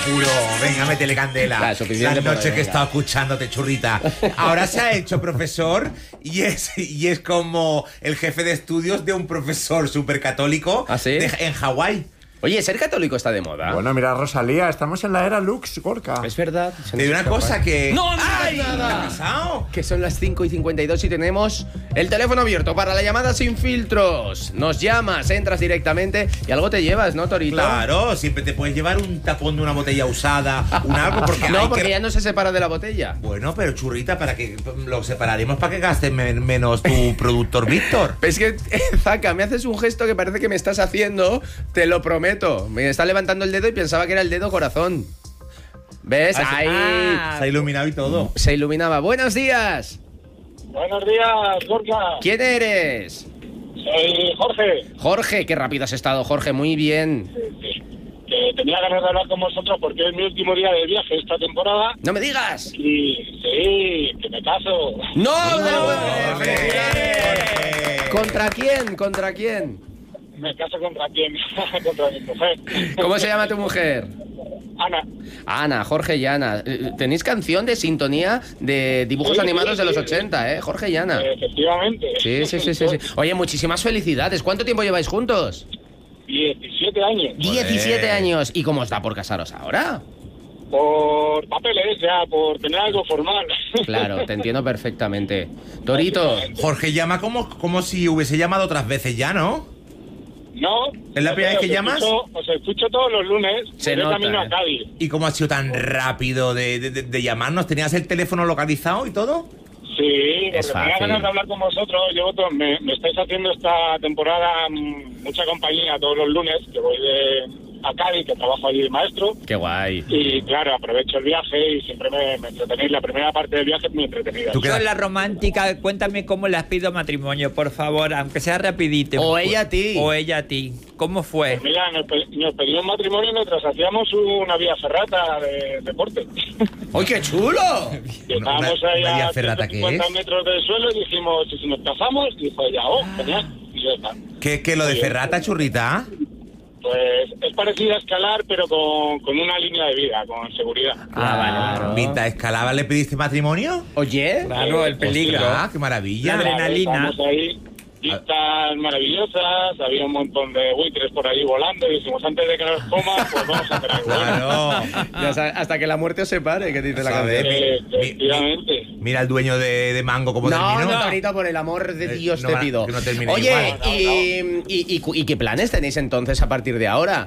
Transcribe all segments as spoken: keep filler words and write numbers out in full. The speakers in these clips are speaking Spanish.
Puro, venga, métele candela. Claro, suficiente Las por noches hoy, que he venga. estado escuchándote, churrita. Ahora se ha hecho profesor y es, y es como el jefe de estudios de un profesor súper católico ¿Ah, sí? de- en Hawái. Oye, ser católico está de moda. Bueno, mira, Rosalía, estamos en la era Lux, Gorka. Es verdad. se Te nos digo una escapa. cosa que... ¡No, no ¡Ay! digas nada! ¿Qué ha pasado? Que son las cinco y cincuenta y dos y tenemos el teléfono abierto para la llamada sin filtros. Nos llamas, entras directamente y algo te llevas, ¿no, Torito? Claro, siempre te puedes llevar un tapón de una botella usada, un algo, porque hay No, porque que... ya no se separa de la botella. Bueno, pero churrita, para que lo separaremos para que gastes men- menos tu productor Víctor. Es que, Zaka, me haces un gesto que parece que me estás haciendo, te lo prometo. Me está levantando el dedo y pensaba que era el dedo corazón. ¿Ves? Ah, Ahí Ah. Se ha iluminado y todo. se iluminaba. Buenos días. Buenos días, Gorka. ¿Quién eres? Soy Jorge. Jorge, qué rápido has estado, Jorge, muy bien. Que tenía ganas de hablar con vosotros porque es mi último día de viaje esta temporada. ¡No me digas! Y sí, que me caso. ¡No! no, ¡Ole! ¡Felicidades! ¿Contra quién? ¿Contra quién? Me caso contra quién? Contra mi mujer. ¿Cómo se llama tu mujer? Ana. Ana, Jorge y Ana. Eh, Tenéis canción de sintonía de dibujos Sí, animados sí, de los sí. ochenta, ¿eh? Jorge y Ana. Efectivamente. Sí, sí, sí, sí, sí. Oye, muchísimas felicidades. ¿Cuánto tiempo lleváis juntos? diecisiete años. diecisiete años. ¿Y cómo os da por casaros ahora? Por papeles, ya, por tener algo formal. Claro, te entiendo perfectamente. Torito, Jorge llama como, como si hubiese llamado otras veces ya, ¿no? No. ¿Es la primera vez os que llamas? escucho- Os escucho todos los lunes. Se voy nota, camino ¿eh? a Cádiz. ¿Y cómo ha sido tan rápido de, de- de- de llamarnos? ¿Tenías el teléfono localizado y todo? Sí, porque Es tenía fácil. ganas de hablar con vosotros. Llevo todo- me, me estáis haciendo esta temporada mm, mucha compañía todos los lunes, que voy de a Cádiz, que trabajo allí de maestro. qué guay. Y claro, aprovecho el viaje y siempre me, me entretenéis. La primera parte del viaje es muy entretenida. ¿Tú qué- Soy la romántica, cuéntame cómo le has pedido matrimonio, por favor, aunque sea rapidito. O ella a ti. O ella a ti. ¿Cómo fue? Pues mira, nos, pe- nos pedimos matrimonio mientras hacíamos una vía ferrata de deporte. ¡Ay, qué chulo! Y Estábamos una- ahí una vía a ferrata, ¿qué cincuenta es? metros del suelo y dijimos, ¿y si nos casamos? Y dijo ella, oh, genial. Y ya está. ¿Qué, qué lo de Muy bien. Ferrata, churrita? Pues es parecido a escalar, pero con, con una línea de vida, con seguridad. Ah, Claro. Vinta Escalaba, ¿le pediste matrimonio? Oye, Claro, el peligro. Ostras, ¡qué maravilla! La adrenalina. Estamos ahí, vistas maravillosas, había un montón de buitres por ahí volando y dijimos, antes de que nos coman, pues vamos a hacer algo. Claro. ya sabes, hasta que la muerte os separe, que dice la ¿Sabes? canción. Eh, Mi- mi- efectivamente. Mira el dueño de, de Mango como No, terminó. no, Torito, por el amor de Eh, Dios no, te pido. que no termine Oye, igual. y, y, y cu- ¿y qué planes tenéis entonces a partir de ahora?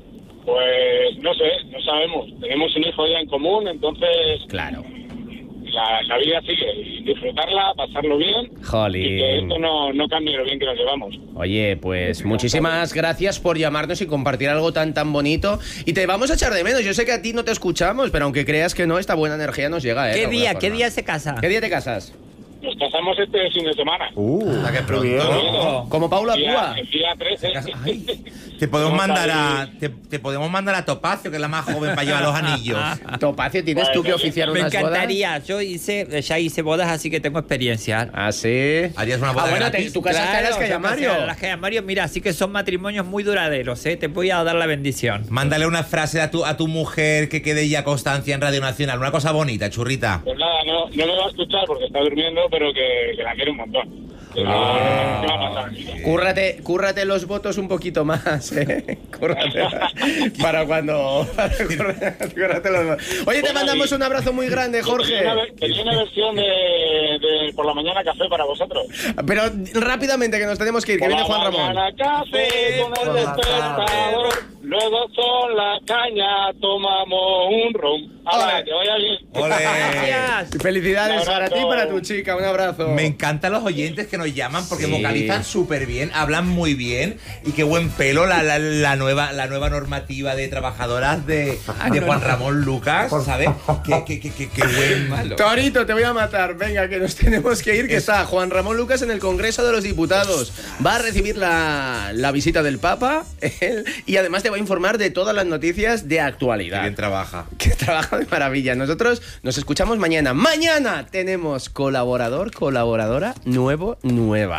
Pues no sé, no sabemos. Tenemos un hijo ya en común, entonces Claro. la, la vida sigue. Y disfrutarla, pasarlo bien. Jolín. Y que esto no, no cambie lo bien que nos llevamos. Oye, pues muchísimas gracias por llamarnos y compartir algo tan tan bonito. Y te vamos a echar de menos. Yo sé que a ti no te escuchamos, pero aunque creas que no, esta buena energía nos llega, ¿eh? ¿Qué de alguna día? forma. ¿Qué día se casa? ¿Qué día te casas? Nos casamos este fin de semana. Uh, Anda, que qué pronto. bien. Oh. Como Paula Día, Púa. el día trece. Ay, te podemos Vamos mandar a a te, te podemos mandar a Topacio, que es la más joven para llevar los anillos. Topacio, ¿tienes tú que oficiar Me unas encantaría. Yo hice, ya hice bodas, así que tengo experiencia. bodas? Ah, sí. Harías una boda Ah, bueno, te- gratis. tú casaste a las que yo Mario. casé a las que Mario, mira, así que son matrimonios muy duraderos, ¿eh? Te voy a dar la bendición. Mándale una frase a tu, a tu mujer que quede ya constancia en Radio Nacional. Una cosa bonita, churrita. Pues nada, no, no me va a escuchar porque está durmiendo, pero que, que la quiero un montón. Que no- Ah. ¿qué va a pasar aquí? Cúrrate, cúrrate los votos un poquito más, ¿eh? Cúrrate para cuando... para cúrrate- cúrrate los votos. Oye, te Bueno, mandamos y- un abrazo muy grande, Tenía una, Jorge. ver- tenía una versión de, de por la mañana café para vosotros. Pero rápidamente, que nos tenemos que ir, que Por viene la Juan Ramón. mañana café con el despertador, luego con la caña tomamos un ron. Ahora, Ole. que vaya bien. ¡Ole! Gracias. Felicidades Un para abrazo. ti y para tu chica, un abrazo. Me encantan los oyentes que nos llaman porque Sí. vocalizan súper bien, hablan muy bien y qué buen pelo la, la, la nueva, la nueva normativa de trabajadoras de, de Juan Ramón Lucas, ¿sabes? Qué, qué, qué, qué, qué buen malo. Torito, te voy a matar. Venga, que nos tenemos que ir, que está Juan Ramón Lucas en el Congreso de los Diputados. Va a recibir la, la visita del Papa él, y además te va a informar de todas las noticias de Qué actualidad. bien trabaja. Que trabaja de maravilla. Nosotros nos escuchamos mañana. Mañana tenemos colaborador, colaboradora, nuevo, nueva.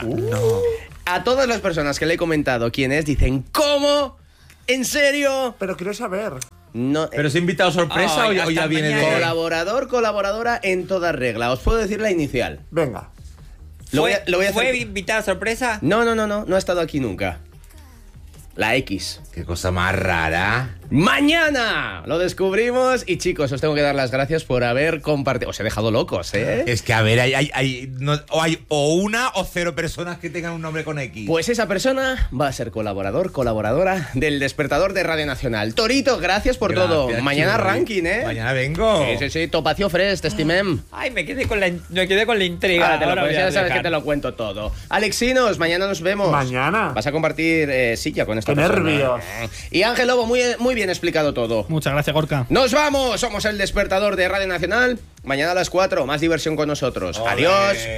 A todas las personas que le he comentado quién es, dicen, ¿cómo? ¿En serio? Pero quiero saber. No, ¿Pero es invitado sorpresa Ay, o, ya- o ya hasta viene mañana. de...? Colaborador, colaboradora en toda regla. Os puedo decir la inicial. Venga. Lo voy ¿Fue, a- lo voy a ¿Fue hacer- invitado sorpresa? No, no, no, no, no ha estado aquí nunca. La X. Qué cosa más rara. Mañana lo descubrimos y chicos, os tengo que dar las gracias por haber compartido. Os he dejado locos, ¿eh? Es que, a ver, hay, hay, hay, no- o hay o una o cero personas que tengan un nombre con X. Pues esa persona va a ser colaborador, colaboradora del Despertador de Radio Nacional. Torito, gracias por Gracias, todo. Mañana Churi. ranking, ¿eh? Mañana vengo. Sí, sí, sí, Topacio Fresh, te estimem. Ay, me quedé con la, in- me quedé con la intriga. Ahora te lo Ahora puedes, voy a ya sabes dejar. que te lo cuento todo. Alexinos, mañana nos vemos. Mañana. Vas a compartir eh, silla con esta Qué persona. nervios. Y Ángel Lobo, muy, muy bien explicado todo. Muchas gracias, Gorka. ¡Nos vamos! Somos el Despertador de Radio Nacional. Mañana a las cuatro, más diversión con nosotros. Ole. Adiós.